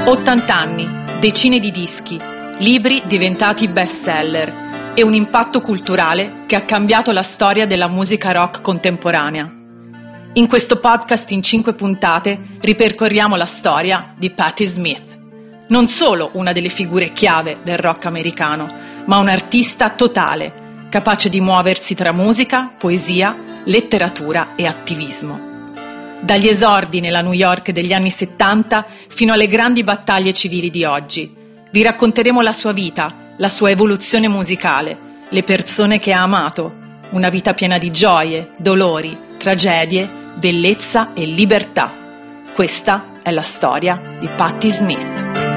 80 anni, decine di dischi, libri diventati bestseller e un impatto culturale che ha cambiato la storia della musica rock contemporanea. In questo podcast in 5 puntate ripercorriamo la storia di Patti Smith. Non solo una delle figure chiave del rock americano, ma un artista totale, capace di muoversi tra musica, poesia, letteratura e attivismo. Dagli esordi nella New York degli anni 70 fino alle grandi battaglie civili di oggi, vi racconteremo la sua vita, la sua evoluzione musicale, le persone che ha amato, una vita piena di gioie, dolori, tragedie, bellezza e libertà. Questa è la storia di Patti Smith.